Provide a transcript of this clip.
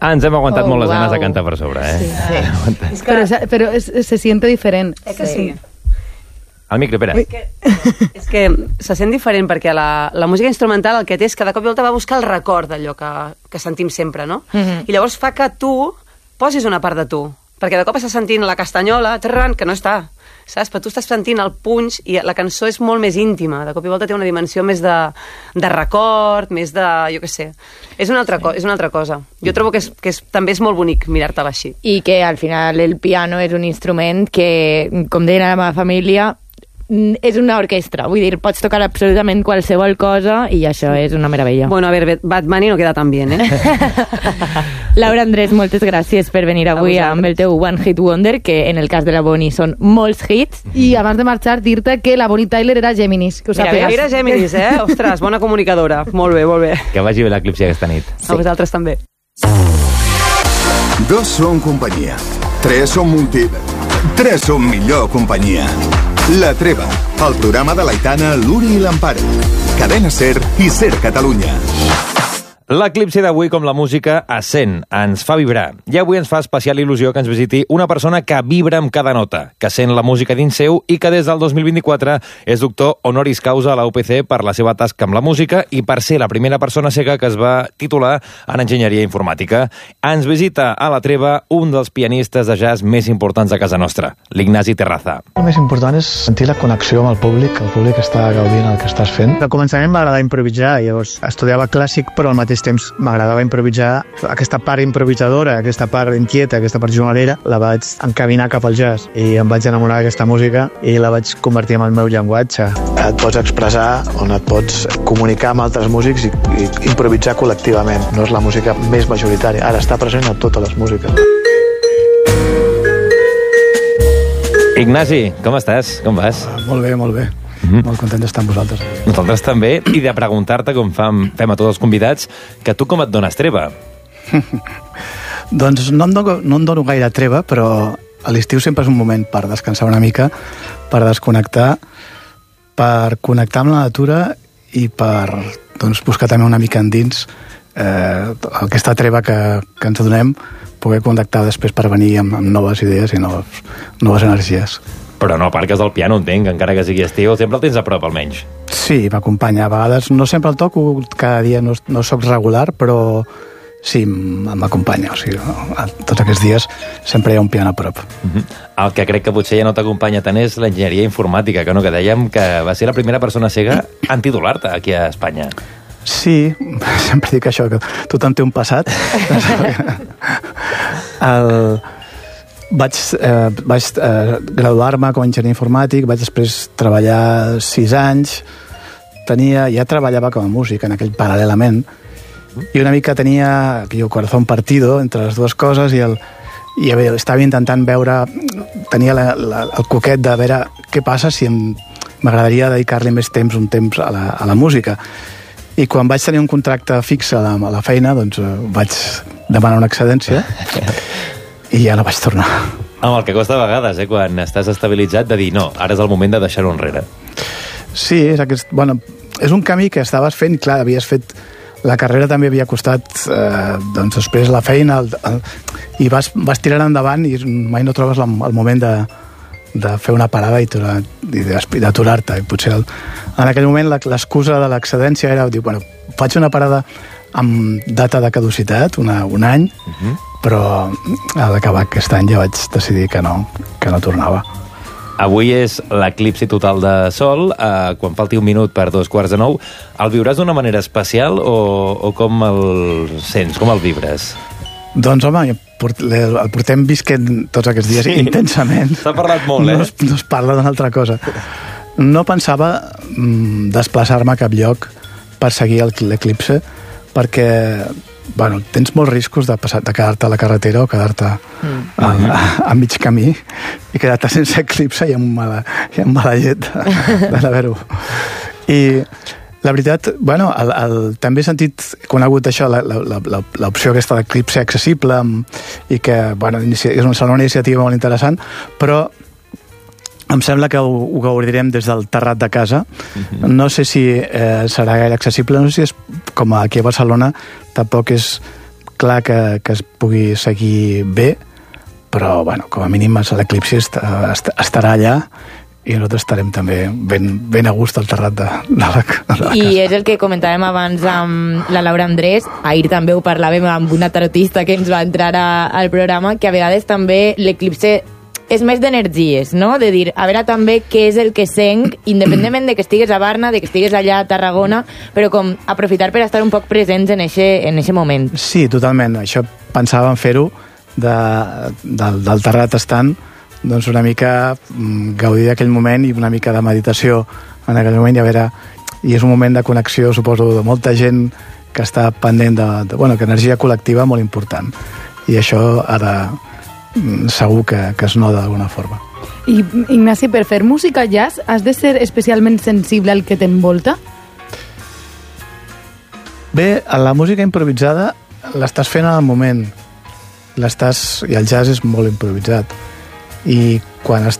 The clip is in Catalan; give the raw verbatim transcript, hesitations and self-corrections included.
Ah, ens hem aguantat Oh, molt les wow. ganes de cantar per sobre, eh? Sí, sí. Es que, pero pero es, se siente diferent. És que sí. Al micro, espera. És que, és que se sent diferent perquè la, la música instrumental el que té és que de cop i volta va buscar el record d'allò que, que sentim sempre, no? Mhm. I llavors fa que tu posis una part de tu, perquè de cop estàs sentint la castanyola, terran, que no està, saps? Però tu estàs sentint el punx i la cançó és molt més íntima, de cop i volta té una dimensió més de, de record, més de, jo què sé, és una altra, sí. co és una altra cosa. Jo trobo que, és, que és, també és molt bonic mirar-te-la així. I que al final el piano és un instrument que, com deia la meva família, és una orquestra, vull dir, pots tocar absolutament qualsevol cosa i això és una meravella. Bueno, a ver, Bad Bunny no queda tan bien, eh? Laura Andrés, moltes gràcies per venir avui amb el teu One Hit Wonder, que en el cas de la Bonnie són molts hits. I abans de marxar, dir-te que la Bonnie Tyler era Géminis, que ho Mira, sàpigues. era Géminis, eh? Ostres, bona comunicadora. Molt bé, molt bé. Que vagi bé l'eclipsi aquesta nit. A vosaltres també. Dos són companyia. Tres són multi... Tres són millor companyia. La Treva, el programa de l'Aitana, l'Uri i l'Amparo. Cadena Ser i Ser Catalunya. L'eclipsi d'avui, com la música, ascent, ens fa vibrar. I avui ens fa especial il·lusió que ens visiti una persona que vibra amb cada nota, que sent la música dins seu i que des del dos mil vint-i-quatre és doctor honoris causa a la U P C per la seva tasca amb la música i per ser la primera persona cega que es va titular en enginyeria informàtica. Ens visita a la Treva un dels pianistes de jazz més importants de casa nostra, l'Ignasi Terraza. El més important és sentir la connexió amb el públic, el públic està gaudint el que estàs fent. Al començament m'agradava improvisar, llavors estudiava clàssic, però al mateix temps m'agradava improvisar. Aquesta part improvisadora, aquesta part inquieta, aquesta part jornalera, la vaig encaminar cap al jazz i em vaig enamorar d'aquesta música i la vaig convertir en el meu llenguatge. Et pots expressar, on et pots comunicar amb altres músics i, i improvisar col·lectivament. No és la música més majoritària, ara està present a totes les músiques. Ignasi, com estàs? Com vas? Molt bé, molt bé. Mm-hmm. Molt content d'estar amb vosaltres. Nosaltres també, i de preguntar-te, com fem, fem a tots els convidats, que tu com et dones treva? Doncs no em, dono, no em dono gaire treva, però a l'estiu sempre és un moment per descansar una mica, per desconnectar, per connectar amb la natura i per doncs, buscar també una mica endins eh, aquesta treva que, que ens donem, poder connectar després per venir amb, amb noves idees i noves, noves energies. Però no aparques el piano, entenc, encara que sigui estiu, sempre el tens a prop, almenys. Sí, m'acompanya. A vegades no sempre el toco, cada dia no, no soc regular, però sí, m'acompanya. O sigui, tots aquests dies sempre hi ha un piano a prop. Uh-huh. El que crec que potser ja no t'acompanya tant és l'enginyeria informàtica, que no, que dèiem que va ser la primera persona cega en titular-te aquí a Espanya. Sí, sempre dic això, que tothom té un passat. el... Vaig, eh, vaig eh, graduar-me com a enginyer informàtic, vaig després treballar sis anys, tenia, ja treballava com a músic en aquell paral·lelament, i una mica tenia aquell corazón partido entre les dues coses, i, el, i estava intentant veure, tenia la, la, el coquet de veure què passa si m'agradaria dedicar-li més temps, un temps a la, a la música. I quan vaig tenir un contracte fixe a la, a la feina, doncs eh, vaig demanar una excedència, i ja no vaig tornar. Amb el que costa a vegades, eh, quan estàs estabilitzat, de dir no, ara és el moment de deixar-ho enrere. Sí, és, aquest, bueno, és un camí que estaves fent, clar, havies fet... La carrera també havia costat, eh, doncs després la feina, el, el, i vas, vas tirar endavant i mai no trobes la, el moment de, de fer una parada i, i d'aturar-te. I potser el, en aquell moment l'excusa de l'excedència era dir, bueno, faig una parada amb data de caducitat, una, un any, uh-huh. però a l'acabar aquest any ja vaig decidir que no, que no tornava. Avui és l'eclipsi total de sol, eh, quan falti un minut per dos quarts de nou. El viuràs d'una manera especial o, o com el sents, com el vibres? Doncs, home, el portem visquent tots aquests dies sí. intensament. S'ha parlat molt, eh? No es, no es parla d'una altra cosa. No pensava mm, desplaçar-me a cap lloc per seguir l'eclipse, perquè bueno, tens molts riscos de, passar, de quedar-te a la carretera o quedar-te mm. a, a, a mig camí i quedar-te sense eclipse i amb mala, i amb mala llet de, de l'haver-ho. I la veritat, bueno, el, el, també he sentit, conegut això, l'opció aquesta d'eclipse accessible i que, bueno, és una, una iniciativa molt interessant, però em sembla que ho, ho gaudirem des del terrat de casa. Uh-huh. No sé si eh, serà gaire accessible, no sé si és com aquí a Barcelona, tampoc és clar que, que es pugui seguir bé, però, bueno, com a mínim l'eclipsi est est estarà allà i nosaltres estarem també ben, ben a gust al terrat de, de, la, de la I casa. és el que comentàvem abans amb la Laura Andrés, ahir també ho parlàvem amb una tarotista que ens va entrar a, al programa, que a vegades també l'eclipse és més d'energies, no? De dir, a veure també què és el que sent, independentment de que estigues a Barna, de que estigues allà a Tarragona, però com aprofitar per estar un poc presents en eixe, en eixe moment. Sí, totalment. Això pensàvem fer-ho de, del, del terrat estant, doncs una mica mm, gaudir d'aquell moment i una mica de meditació en aquell moment i a veure, i és un moment de connexió, suposo, de molta gent que està pendent de, de bueno, que energia col·lectiva molt important. I això ara mm, segur que, que es nota d'alguna forma. I, Ignasi, per fer música jazz has de ser especialment sensible al que t'envolta? Bé, la música improvisada l'estàs fent en el moment. L'estàs, i el jazz és molt improvisat. I quan es,